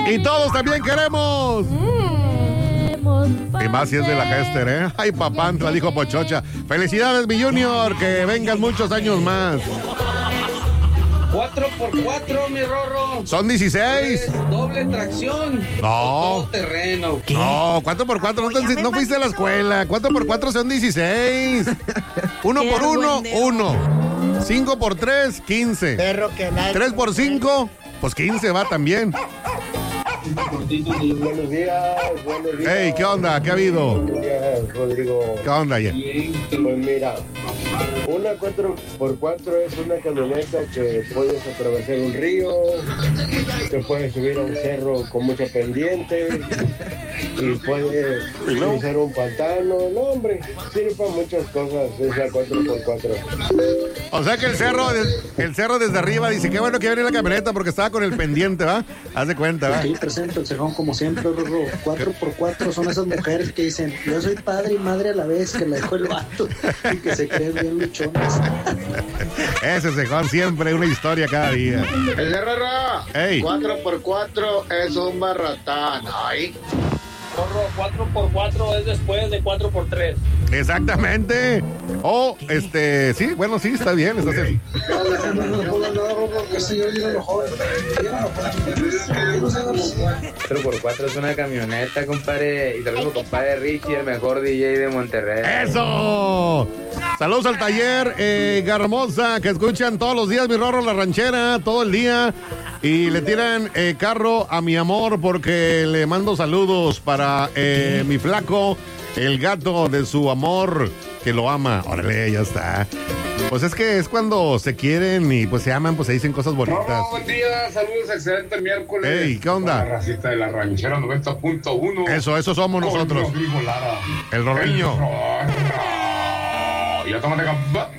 Y todos también queremos. Y más si es de la Hester, ¿eh? Ay, papantla, dijo Pochocha. Felicidades, mi Junior, que vengan muchos años más. 4x4, mi Rorro. Son 16. Es doble tracción. No. Todo terreno. No, 4x4, no fuiste a la escuela. 4x4 son 16. 1 por 1, 1. 5 por 3, 15. 3 por 5, pues 15 va también. Buenos días. Hey, ¿qué onda? ¿Qué ha habido? Buenos días, Rodrigo. ¿Qué onda ayer? Pues mira, una 4x4 es una camioneta que puedes atravesar un río, te puedes subir a un cerro con mucha pendiente y puedes cruzar un pantano. No, hombre, sirve para muchas cosas esa 4x4. O sea que el cerro desde arriba dice, qué bueno que viene la camioneta porque estaba con el pendiente, ¿va? Haz de cuenta, ¿va? Aquí presento el cejón como siempre, Rorro. 4x4 son esas mujeres que dicen, yo soy padre y madre a la vez, que la dejó el vato y que se creen bien luchones. Ese cejón siempre, una historia cada día. El de Rorro. Ey. 4x4 es un barratán. Ay. Rorro, 4x4 es después de 4x3. Exactamente. O, sí, bueno, sí, está bien. Estás en... 4x4 es una camioneta, compadre. Y saludos, compadre Richie, el mejor DJ de Monterrey. ¡Eso! Saludos al taller Garmosa, que escuchan todos los días mi Rorro La Ranchera, todo el día. Y le tiran carro a mi amor porque le mando saludos para mi flaco, el gato de su amor, que lo ama. Órale, ya está. Pues es que es cuando se quieren y pues se aman, pues se dicen cosas bonitas. No, buen día, saludos, excelente miércoles. Ey, ¿qué onda? La racita de la ranchera 90.1. Eso somos nosotros. Rodrigo Lara. El Rorriño. Ya tómate camba.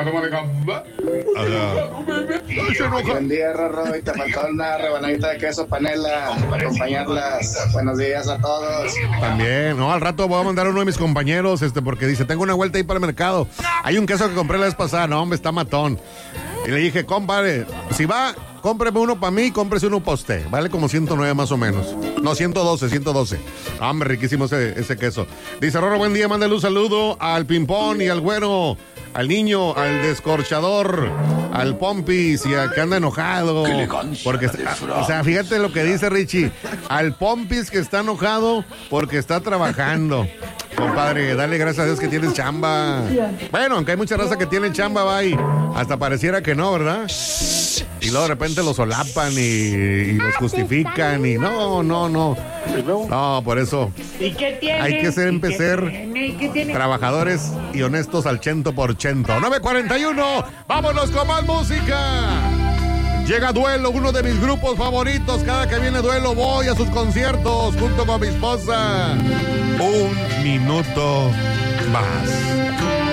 Buen día, Rorro, y te faltó una rebanadita de queso panela para acompañarlas. Buenos días a todos. También, no, al rato voy a mandar a uno de mis compañeros, porque dice, tengo una vuelta ahí para el mercado. Hay un queso que compré la vez pasada, no, hombre, está matón. Y le dije, compadre, si va, cómpreme uno para mí, cómprese uno para usted. Vale como 109 más o menos. No, 112. Hombre, riquísimo ese queso. Dice, Rorro, buen día, mándale un saludo al Pimpón y al Güero, al niño, al descorchador, al Pompis y al que anda enojado. Porque, o sea, fíjate lo que dice Richie. Al Pompis que está enojado porque está trabajando. Compadre, dale gracias a Dios que tienes chamba. Bueno, aunque hay mucha raza que tiene chamba, va y hasta pareciera que no, ¿verdad? Y luego de repente los solapan y los justifican y no. No, por eso ¿Y qué tiene? hay que ser trabajadores y honestos al 100%. 9:41, vámonos con más música. Llega Duelo, uno de mis grupos favoritos. Cada que viene Duelo voy a sus conciertos junto con mi esposa. Un minuto más.